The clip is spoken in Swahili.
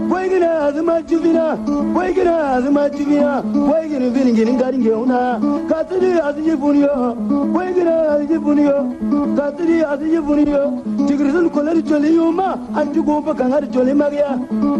Waigina azmachivina, waigina azmachivina, waigina viningin garingeuna, Katri azibunio, waigina azibunio, Katri azibunio, Tigrizun Kolari Joliuma, and to go back and Jolimaria.